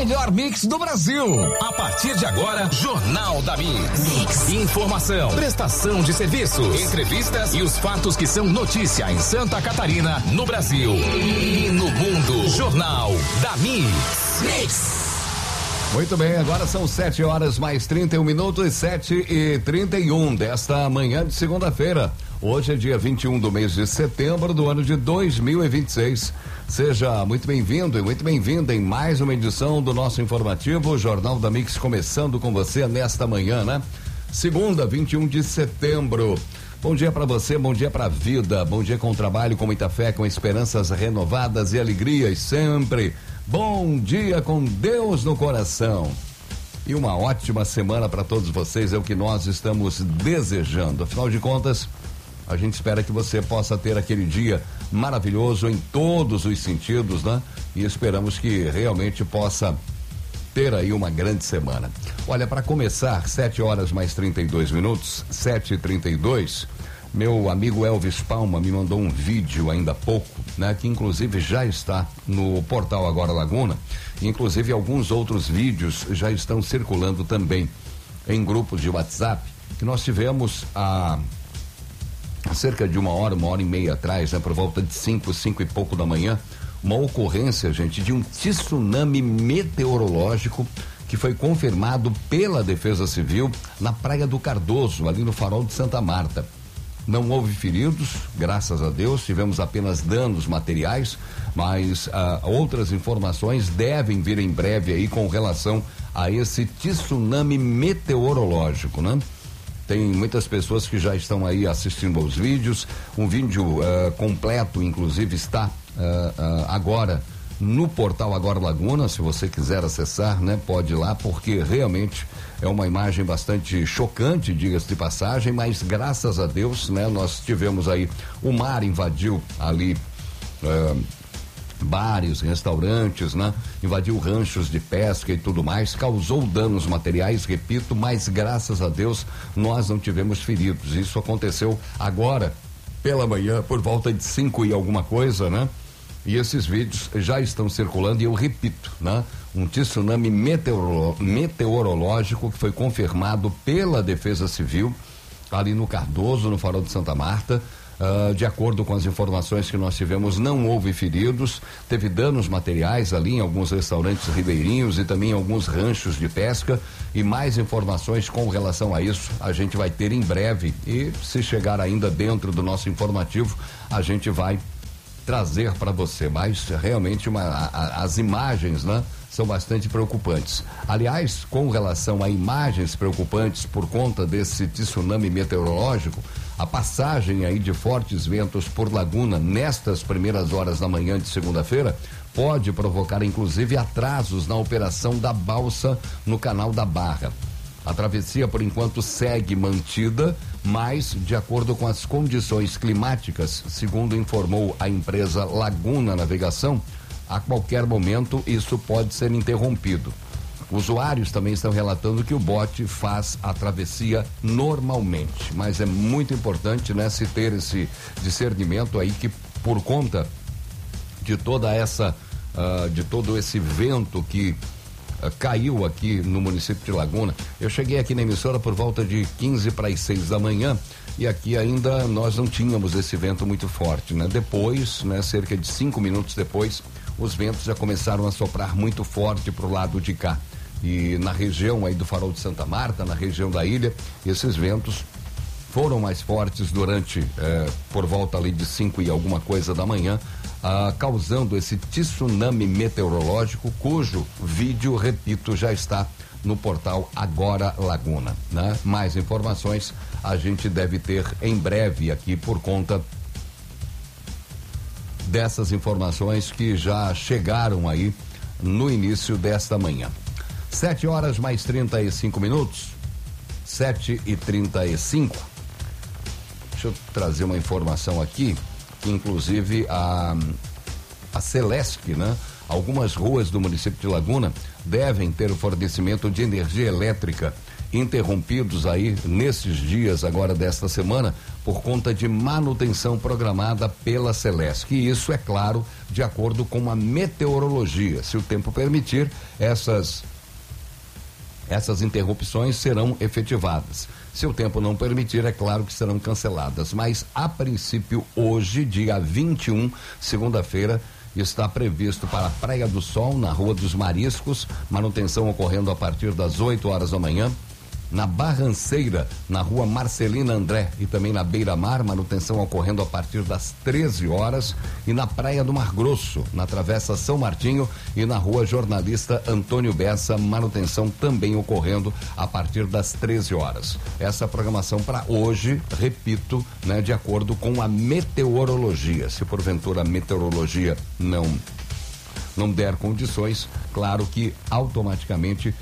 melhor mix do Brasil. A partir de agora, Jornal da Mix. Informação, prestação de serviços, entrevistas e os fatos que são notícia em Santa Catarina, no Brasil e no mundo. Jornal da Mix. Muito bem, agora são 7 horas mais 31 minutos, 7h31 desta manhã de segunda-feira. Hoje é dia 21 do mês de setembro do ano de 2026. Seja muito bem-vindo e muito bem-vinda em mais uma edição do nosso informativo Jornal da Mix, começando com você nesta manhã, né? Segunda, 21 de setembro. Bom dia para você, bom dia para a vida, bom dia com trabalho, com muita fé, com esperanças renovadas e alegrias sempre. Bom dia com Deus no coração. E uma ótima semana para todos vocês é o que nós estamos desejando. Afinal de contas, a gente espera que você possa ter aquele dia maravilhoso em todos os sentidos, né? E esperamos que realmente possa ter aí uma grande semana. Olha, para começar, 7 horas mais 32 minutos, 7h32, meu amigo Elvis Palma me mandou um vídeo ainda há pouco, né? Que inclusive já está no portal Agora Laguna, inclusive alguns outros vídeos já estão circulando também em grupos de WhatsApp, que nós tivemos há cerca de uma hora e meia atrás, né? Por volta de 5 e pouco da manhã, uma ocorrência, gente, de um tsunami meteorológico que foi confirmado pela Defesa Civil na Praia do Cardoso, ali no Farol de Santa Marta. Não houve feridos, graças a Deus, tivemos apenas danos materiais, mas outras informações devem vir em breve aí com relação a esse tsunami meteorológico, né? Tem muitas pessoas que já estão aí assistindo aos vídeos, um vídeo completo, inclusive, está agora no portal Agora Laguna, se você quiser acessar, né? Pode ir lá, porque realmente é uma imagem bastante chocante, diga-se de passagem, mas graças a Deus, né? Nós tivemos aí, o mar invadiu ali bares, restaurantes, né? Invadiu ranchos de pesca e tudo mais, causou danos materiais, repito, mas graças a Deus nós não tivemos feridos. Isso aconteceu agora pela manhã, por volta de 5 e alguma coisa, né? E esses vídeos já estão circulando e eu repito, né? Um tsunami meteorológico que foi confirmado pela Defesa Civil ali no Cardoso, no Farol de Santa Marta. De acordo com as informações que nós tivemos, não houve feridos, teve danos materiais ali em alguns restaurantes ribeirinhos e também em alguns ranchos de pesca, e mais informações com relação a isso a gente vai ter em breve, e se chegar ainda dentro do nosso informativo, a gente vai trazer para você, mas realmente as imagens, né, são bastante preocupantes. Aliás, com relação a imagens preocupantes por conta desse tsunami meteorológico, a passagem aí de fortes ventos por Laguna nestas primeiras horas da manhã de segunda-feira pode provocar inclusive atrasos na operação da balsa no Canal da Barra. A travessia, por enquanto, segue mantida, mas de acordo com as condições climáticas, segundo informou a empresa Laguna Navegação, a qualquer momento isso pode ser interrompido. Usuários também estão relatando que o bote faz a travessia normalmente, mas é muito importante, né, se ter esse discernimento aí, que por conta de toda essa, de todo esse vento que caiu aqui no município de Laguna. Eu cheguei aqui na emissora por volta de 15 para as 6 da manhã e aqui ainda nós não tínhamos esse vento muito forte, né? Depois, né, cerca de 5 minutos depois, os ventos já começaram a soprar muito forte pro lado de cá. E na região aí do Farol de Santa Marta, na região da ilha, esses ventos foram mais fortes durante, por volta ali de 5 e alguma coisa da manhã, causando esse tsunami meteorológico, cujo vídeo, repito, já está no portal Agora Laguna, né? Mais informações a gente deve ter em breve aqui por conta dessas informações que já chegaram aí no início desta manhã. 7 horas mais 35 minutos, 7h35. Deixa eu trazer uma informação aqui, que inclusive a Celesc, né? Algumas ruas do município de Laguna devem ter o fornecimento de energia elétrica interrompidos aí nesses dias agora desta semana por conta de manutenção programada pela Celesc. E isso, é claro, de acordo com a meteorologia. Se o tempo permitir, essas interrupções serão efetivadas. Se o tempo não permitir, é claro que serão canceladas. Mas, a princípio, hoje, dia 21, segunda-feira, está previsto para a Praia do Sol, na Rua dos Mariscos, manutenção ocorrendo a partir das 8 horas da manhã. Na Barranceira, na Rua Marcelina André e também na Beira Mar, manutenção ocorrendo a partir das 13 horas. E na Praia do Mar Grosso, na Travessa São Martinho e na Rua Jornalista Antônio Bessa, manutenção também ocorrendo a partir das 13 horas. Essa programação para hoje, repito, né, de acordo com a meteorologia. Se porventura a meteorologia não der condições, claro que automaticamente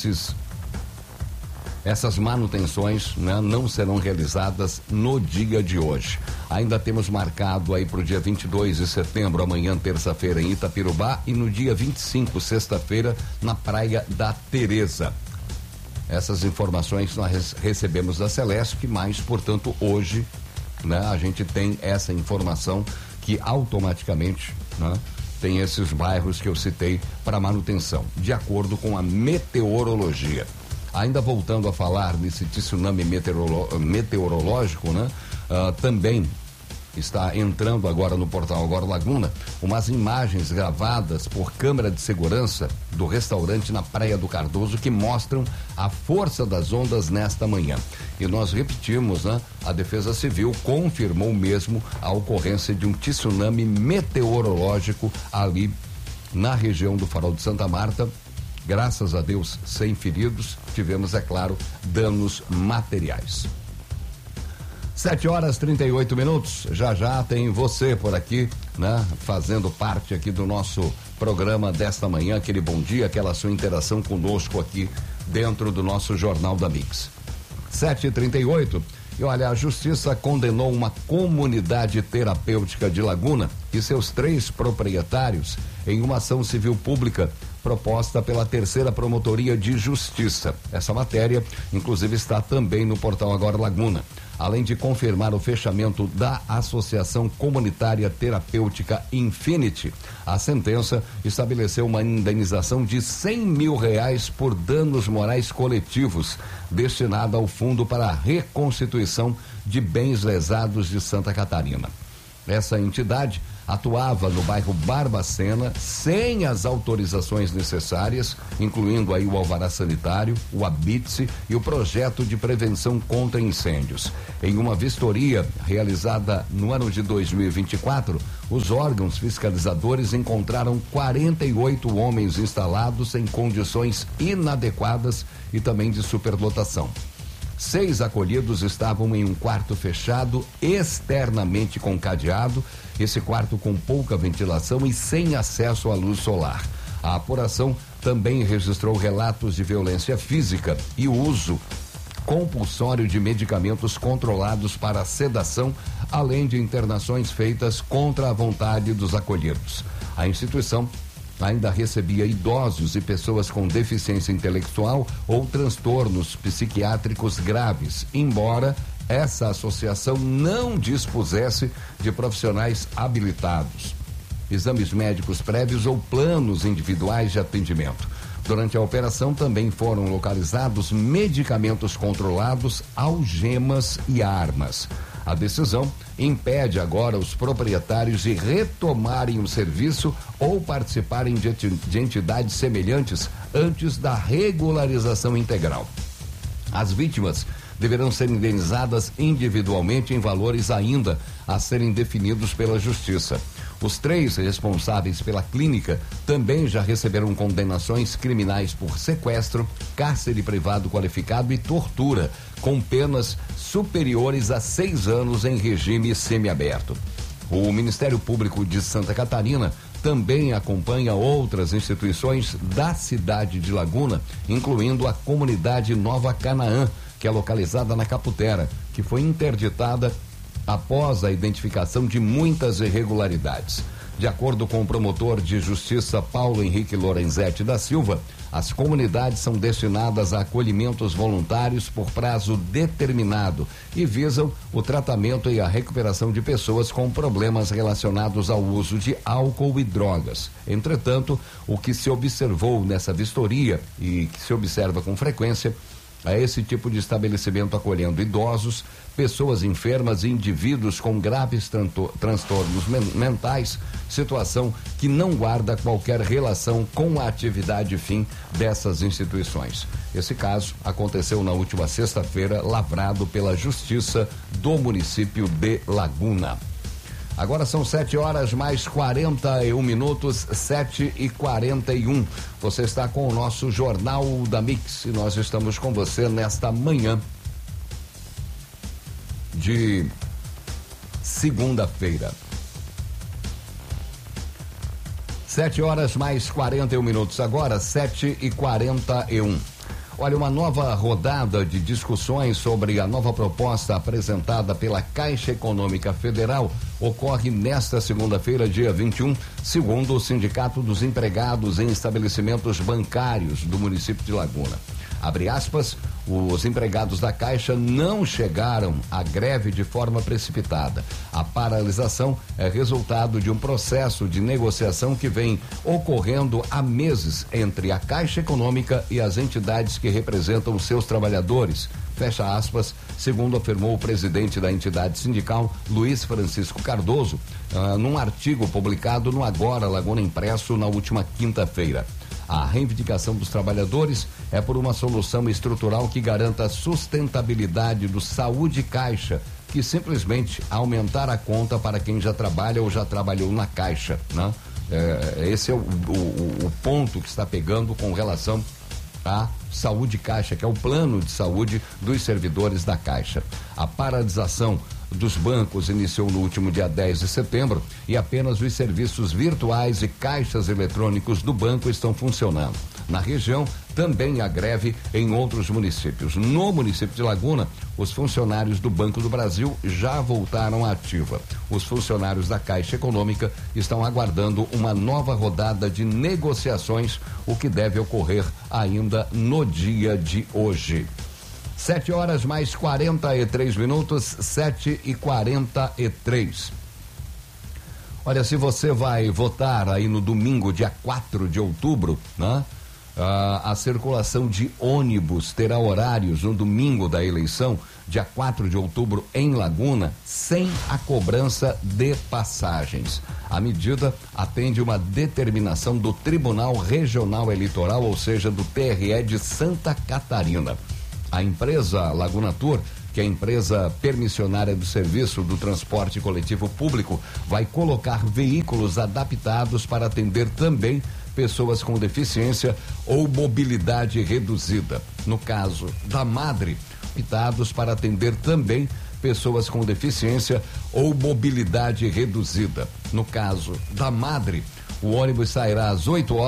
essas manutenções, né, não serão realizadas no dia de hoje. Ainda temos marcado aí para o dia 22 de setembro, amanhã, terça-feira, em Itapirubá, e no dia 25, sexta-feira, na Praia da Tereza. Essas informações nós recebemos da Celesc, mas, portanto, hoje, né, a gente tem essa informação que automaticamente, né, tem esses bairros que eu citei para manutenção, de acordo com a meteorologia. Ainda voltando a falar nesse tsunami meteorológico, né? Também está entrando agora no portal Agora Laguna umas imagens gravadas por câmera de segurança do restaurante na Praia do Cardoso que mostram a força das ondas nesta manhã. E nós repetimos, né? A Defesa Civil confirmou mesmo a ocorrência de um tsunami meteorológico ali na região do Farol de Santa Marta. Graças a Deus, sem feridos, tivemos, é claro, danos materiais. 7h38. Já tem você por aqui, né? Fazendo parte aqui do nosso programa desta manhã, aquele bom dia, aquela sua interação conosco aqui dentro do nosso Jornal da Mix. 7h38. E olha, a Justiça condenou uma comunidade terapêutica de Laguna e seus 3 proprietários em uma ação civil pública proposta pela 3ª Promotoria de Justiça. Essa matéria, inclusive, está também no portal Agora Laguna. Além de confirmar o fechamento da Associação Comunitária Terapêutica Infinity, a sentença estabeleceu uma indenização de R$100 mil por danos morais coletivos, destinada ao Fundo para a Reconstituição de Bens Lesados de Santa Catarina. Essa entidade atuava no bairro Barbacena sem as autorizações necessárias, incluindo aí o alvará sanitário, o ABITSE e o projeto de prevenção contra incêndios. Em uma vistoria realizada no ano de 2024, os órgãos fiscalizadores encontraram 48 homens instalados em condições inadequadas e também de superlotação. 6 acolhidos estavam em um quarto fechado, externamente com cadeado, esse quarto com pouca ventilação e sem acesso à luz solar. A apuração também registrou relatos de violência física e uso compulsório de medicamentos controlados para sedação, além de internações feitas contra a vontade dos acolhidos. A instituição ainda recebia idosos e pessoas com deficiência intelectual ou transtornos psiquiátricos graves, embora essa associação não dispusesse de profissionais habilitados, exames médicos prévios ou planos individuais de atendimento. Durante a operação também foram localizados medicamentos controlados, algemas e armas. A decisão impede agora os proprietários de retomarem o serviço ou participarem de entidades semelhantes antes da regularização integral. As vítimas deverão ser indenizadas individualmente em valores ainda a serem definidos pela Justiça. Os 3 responsáveis pela clínica também já receberam condenações criminais por sequestro, cárcere privado qualificado e tortura, com penas superiores a 6 anos em regime semiaberto. O Ministério Público de Santa Catarina também acompanha outras instituições da cidade de Laguna, incluindo a comunidade Nova Canaã, que é localizada na Caputera, que foi interditada após a identificação de muitas irregularidades. De acordo com o promotor de justiça Paulo Henrique Lorenzetti da Silva, as comunidades são destinadas a acolhimentos voluntários por prazo determinado e visam o tratamento e a recuperação de pessoas com problemas relacionados ao uso de álcool e drogas. Entretanto, o que se observou nessa vistoria e que se observa com frequência a esse tipo de estabelecimento acolhendo idosos, pessoas enfermas e indivíduos com graves transtornos mentais, situação que não guarda qualquer relação com a atividade fim dessas instituições. Esse caso aconteceu na última sexta-feira, lavrado pela Justiça do município de Laguna. Agora são 7h mais 41, 7h41. Você está com o nosso Jornal da Mix e nós estamos com você nesta manhã de segunda-feira. 7h mais 41, agora 7h41. Olha, uma nova rodada de discussões sobre a nova proposta apresentada pela Caixa Econômica Federal ocorre nesta segunda-feira, dia 21, segundo o Sindicato dos Empregados em Estabelecimentos Bancários do município de Laguna. Abre aspas, os empregados da Caixa não chegaram à greve de forma precipitada. A paralisação é resultado de um processo de negociação que vem ocorrendo há meses entre a Caixa Econômica e as entidades que representam seus trabalhadores. Fecha aspas, segundo afirmou o presidente da entidade sindical, Luiz Francisco Cardoso, num artigo publicado no Agora Laguna Impresso na última quinta-feira. A reivindicação dos trabalhadores é por uma solução estrutural que garanta a sustentabilidade do Saúde Caixa, que simplesmente aumentar a conta para quem já trabalha ou já trabalhou na Caixa, né? Esse é o ponto que está pegando com relação à Saúde Caixa, que é o plano de saúde dos servidores da Caixa. A paralisação dos bancos iniciou no último dia 10 de setembro e apenas os serviços virtuais e caixas eletrônicos do banco estão funcionando. Na região, também há greve em outros municípios. No município de Laguna, os funcionários do Banco do Brasil já voltaram à ativa. Os funcionários da Caixa Econômica estão aguardando uma nova rodada de negociações, o que deve ocorrer ainda no dia de hoje. 7h mais 43, 7h43. Olha, se você vai votar aí no domingo, dia 4 de outubro, né? A circulação de ônibus terá horários no domingo da eleição, dia 4 de outubro, em Laguna, sem a cobrança de passagens. A medida atende uma determinação do Tribunal Regional Eleitoral, ou seja, do TRE de Santa Catarina. A empresa Laguna Tour, que é a empresa permissionária do serviço do transporte coletivo público, vai colocar veículos adaptados para atender também pessoas com deficiência ou mobilidade reduzida. No caso da Madre, adaptados para atender também pessoas com deficiência ou mobilidade reduzida. No caso da Madre, o ônibus sairá às 8h